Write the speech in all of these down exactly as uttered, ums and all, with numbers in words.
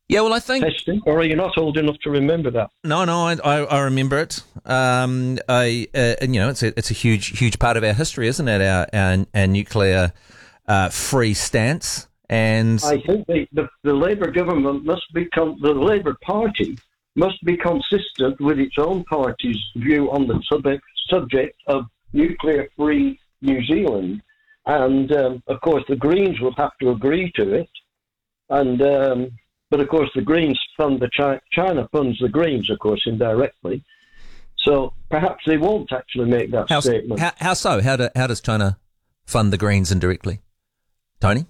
Yeah, well, I think testing, or are you not old enough to remember that? no, no, I, I, I remember it. Um, I, uh, and you know, it's a, it's a huge, huge part of our history, isn't it? Our, our, our nuclear uh, free stance, and I think the, the, the Labour government must become the Labour Party must be consistent with its own party's view on the subject subject of nuclear-free New Zealand, and um, of course the Greens will have to agree to it, and. Um, But, of course, the Greens fund the China, China funds the Greens, of course, indirectly. So perhaps they won't actually make that how, statement. How, how so? How, do, how does China fund the Greens indirectly? Tony?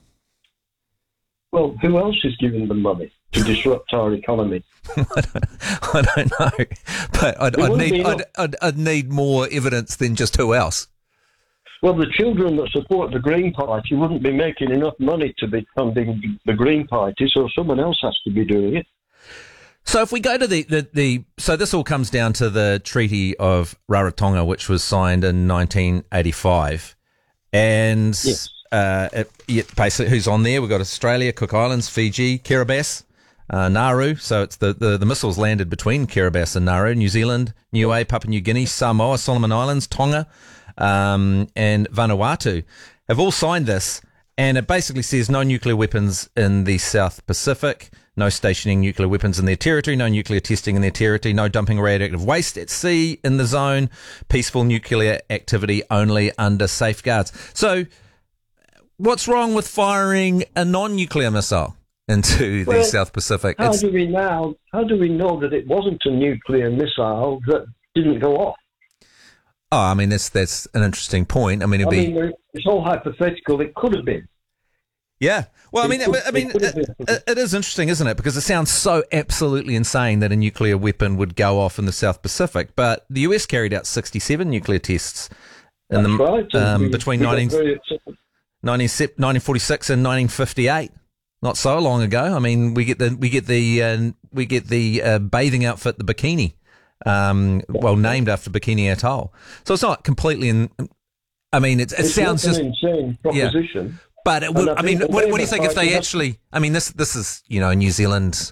Well, who else is giving them money to disrupt our economy? I, don't, I don't know. But I'd, I'd, need, I'd, I'd, I'd need more evidence than just who else. Well, the children that support the Green Party wouldn't be making enough money to be funding the Green Party, so someone else has to be doing it. So if we go to the, the, the so this all comes down to the Treaty of Rarotonga, which was signed in nineteen eighty-five. And yes. uh, it, it basically, who's on there? We've got Australia, Cook Islands, Fiji, Kiribati, uh, Nauru. So it's the, the, the missiles landed between Kiribati and Nauru, New Zealand, Niue, Papua New Guinea, Samoa, Solomon Islands, Tonga, Um, and Vanuatu have all signed this, and it basically says no nuclear weapons in the South Pacific, no stationing nuclear weapons in their territory, no nuclear testing in their territory, no dumping radioactive waste at sea in the zone, peaceful nuclear activity only under safeguards. So what's wrong with firing a non-nuclear missile into the well, South Pacific? How it's, do we now? How do we know that it wasn't a nuclear missile that didn't go off? Oh, I mean, that's that's an interesting point. I mean, it'd I be... mean, it's all hypothetical. It could have been. Yeah. Well, I mean, could, I mean, it, it, it is interesting, isn't it? Because it sounds so absolutely insane that a nuclear weapon would go off in the South Pacific. But the U S carried out sixty-seven nuclear tests in That's the right. um, we, between we nineteen, nineteen forty-six and nineteen fifty-eight. Not so long ago. I mean, we get the we get the uh, we get the uh, bathing outfit, the bikini. Um, well, named after Bikini Atoll. So it's not completely in, I mean, it, it it's sounds an just insane proposition. Yeah. But it would, I, I mean, what, what do you think if they actually, I mean, this, this is, you know, New Zealand,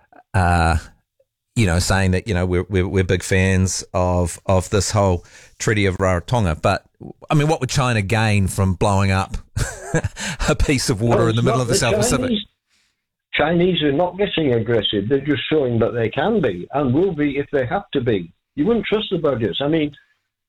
uh, you know, saying that, you know, we're, we're, we're big fans of, of this whole Treaty of Rarotonga. But I mean, what would China gain from blowing up a piece of water well, in the middle of the, the South Chinese, Pacific? Chinese are not getting aggressive. They're just showing that they can be and will be if they have to be. You wouldn't trust the budgets. I mean,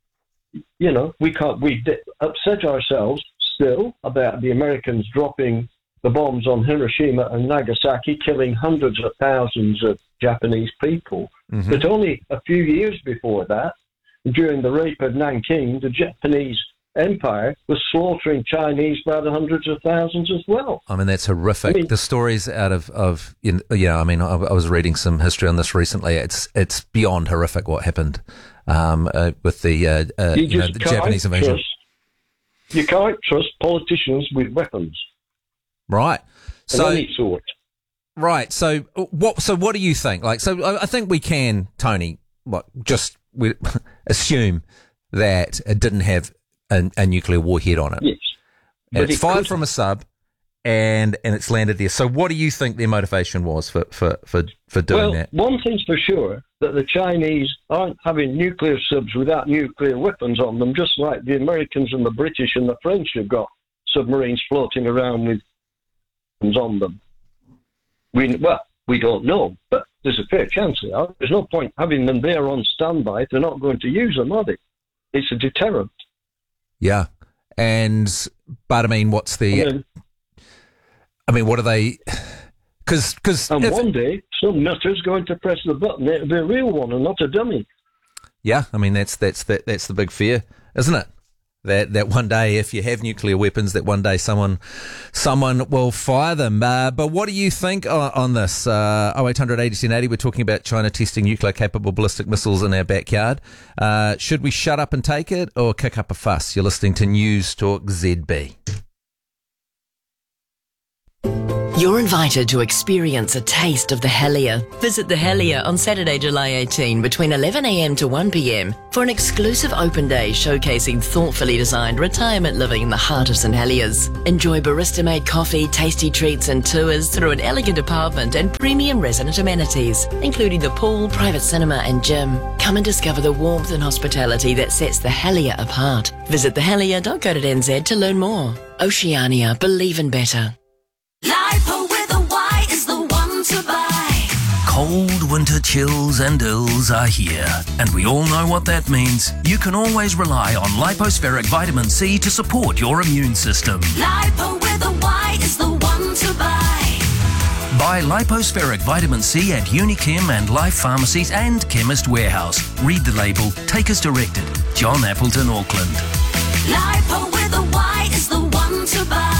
you know, we can't, we upset ourselves still about the Americans dropping the bombs on Hiroshima and Nagasaki, killing hundreds of thousands of Japanese people. Mm-hmm. But only a few years before that, during the rape of Nanking, the Japanese Empire was slaughtering Chinese by the hundreds of thousands as well. I mean, that's horrific. I mean, the stories out of, of you know, I mean, I, I was reading some history on this recently. It's it's beyond horrific what happened um, uh, with the, uh, uh, you, you know, the Japanese invasion. Trust, you can't trust politicians with weapons. Right. So, of any sort. Right. So what, so what do you think? Like, so I, I think we can, Tony, what, just we assume that it didn't have A, a nuclear warhead on it. Yes. And it's it fired could. from a sub and and it's landed there. So what do you think their motivation was for, for, for, for doing well, that? One thing's for sure, that the Chinese aren't having nuclear subs without nuclear weapons on them, just like the Americans and the British and the French have got submarines floating around with weapons on them. We, well, we don't know, but there's a fair chance they are. There's no point having them there on standby if they're not going to use them, are they? It's a deterrent. Yeah. And, but I mean, what's the, I mean, I mean what are they, because, because. And one day, some nutter's going to press the button. It'll be a real one and not a dummy. Yeah. I mean, that's, that's, that, that's the big fear, isn't it? That, that one day, if you have nuclear weapons, that one day someone, someone will fire them. Uh, but what do you think on, on this? Uh, oh eight hundred eighty ten eighty, we're talking about China testing nuclear capable ballistic missiles in our backyard. Uh, should we shut up and take it or kick up a fuss? You're listening to News Talk Z B. You're invited to experience a taste of the Helier. Visit the Helier on Saturday, July eighteenth between eleven a m to one p m for an exclusive open day showcasing thoughtfully designed retirement living in the heart of St Heliers. Enjoy barista-made coffee, tasty treats and tours through an elegant apartment and premium resident amenities, including the pool, private cinema and gym. Come and discover the warmth and hospitality that sets the Helier apart. Visit the helier dot co dot n z to learn more. Oceania, believe in better. Lipo with a Y is the one to buy. Cold winter chills and ills are here, and we all know what that means. You can always rely on Lipospheric Vitamin C to support your immune system. Lipo with a Y is the one to buy. Buy Lipospheric Vitamin C at Unichem and Life Pharmacies and Chemist Warehouse. Read the label. Take as directed. John Appleton, Auckland. Lipo with a Y is the one to buy.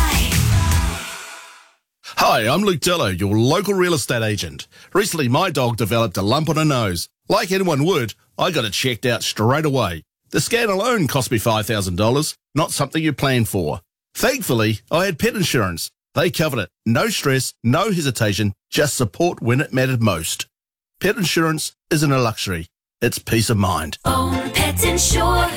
Hi, I'm Luke Dillo, your local real estate agent. Recently, my dog developed a lump on her nose. Like anyone would, I got it checked out straight away. The scan alone cost me five thousand dollars, not something you plan for. Thankfully, I had pet insurance. They covered it. No stress, no hesitation, just support when it mattered most. Pet insurance isn't a luxury. It's peace of mind. Own Pet Insure.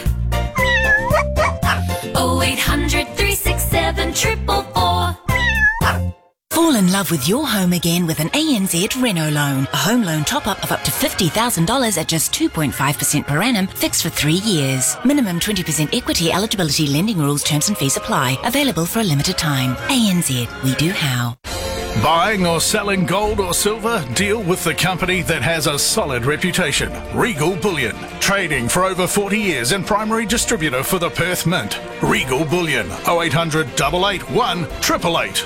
oh eight hundred, three six seven, four four four. Fall in love with your home again with an A N Z Reno loan. A home loan top-up of up to fifty thousand dollars at just two point five percent per annum, fixed for three years. Minimum twenty percent equity eligibility, lending rules, terms and fees apply. Available for a limited time. A N Z, we do how. Buying or selling gold or silver? Deal with the company that has a solid reputation. Regal Bullion. Trading for over forty years and primary distributor for the Perth Mint. Regal Bullion. oh eight hundred, eight eight one, eight eight eight.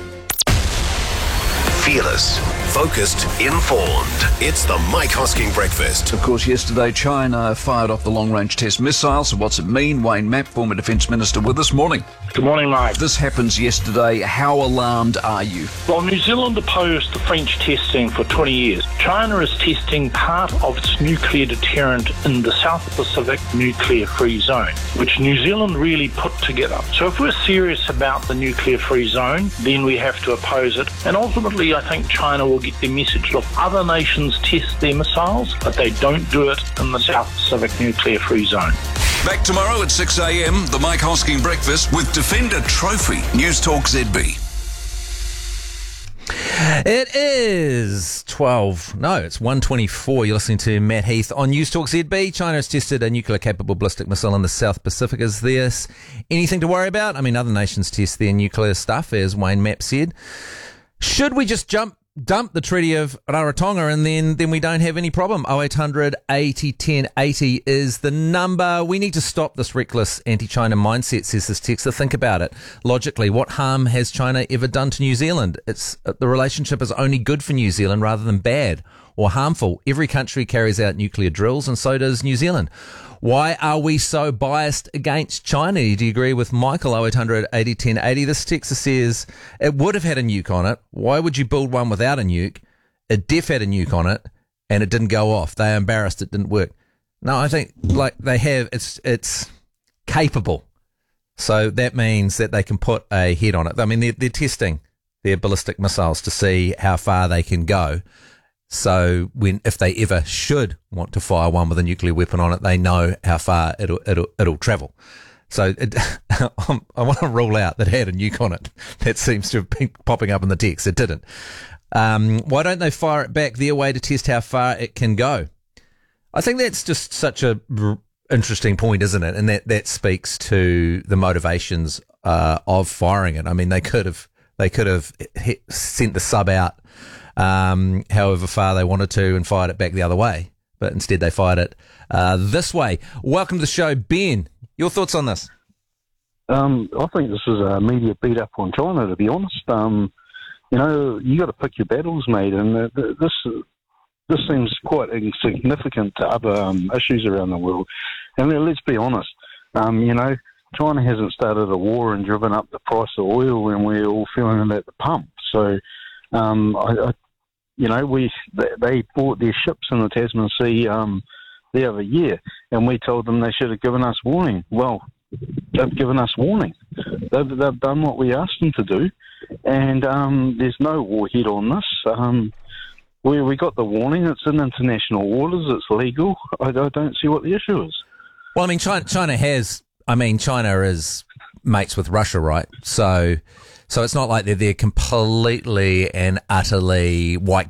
Fearless, focused, informed. It's the Mike Hosking Breakfast. Of course, yesterday China fired off the long-range test missiles. So what's it mean? Wayne Mapp, former Defence Minister, with us. Morning. Good morning, Mike. This happens yesterday. How alarmed are you? Well, New Zealand opposed the French testing for twenty years. China is testing part of its nuclear deterrent in the South Pacific nuclear-free zone, which New Zealand really put together. So if we're serious about the nuclear-free zone, then we have to oppose it. And ultimately, I think China will get the message. Look, other nations test their missiles, but they don't do it in the South Pacific nuclear-free zone. Back tomorrow at six a m, the Mike Hosking Breakfast with Defender Trophy. News Talk Z B. It is twelve. No, it's one twenty-four. You're listening to Matt Heath on News Talk Z B. China has tested a nuclear-capable ballistic missile in the South Pacific. Is this anything to worry about? I mean, other nations test their nuclear stuff, as Wayne Mapp said. Should we just jump, dump the Treaty of Rarotonga and then, then we don't have any problem? oh eight hundred, eighty, ten eighty is the number. We need to stop this reckless anti-China mindset, says this texter. Think about it. Logically, what harm has China ever done to New Zealand? It's the relationship is only good for New Zealand rather than bad or harmful. Every country carries out nuclear drills and so does New Zealand. Why are we so biased against China? Do you agree with Michael? oh eight hundred, eighty, ten eighty. This texter says it would have had a nuke on it. Why would you build one without a nuke? It def had a nuke on it and it didn't go off. They are embarrassed it didn't work. No, I think like they have, it's, it's capable. So that means that they can put a head on it. I mean, they're, they're testing their ballistic missiles to see how far they can go. So when, if they ever should want to fire one with a nuclear weapon on it, they know how far it'll, it'll, it'll travel. So it, I want to rule out that it had a nuke on it. That seems to have been popping up in the text. It didn't. Um, why don't they fire it back their way to test how far it can go? I think that's just such a r- interesting point, isn't it? And that, that speaks to the motivations, uh, of firing it. I mean, they could have, they could have hit, sent the sub out, um, however far they wanted to and fired it back the other way. But instead they fired it, uh, this way. Welcome to the show, Ben. Your thoughts on this? Um, I think this is a media beat up on China, to be honest. Um, you know, you got to pick your battles, mate, and uh, this this seems quite insignificant to other um, issues around the world. And let's be honest, um, you know, China hasn't started a war and driven up the price of oil, and we're all feeling it at the pump. So, um, I, I, you know, we they, they bought their ships in the Tasman Sea um, the other year, and we told them they should have given us warning. Well, they've given us warning. They've, they've done what we asked them to do, and um, there's no warhead on this. Um, we we got the warning. It's in international waters. It's legal. I, I don't see what the issue is. Well, I mean, China, China has. I mean, China is mates with Russia, right? So, so it's not like they're they're completely and utterly white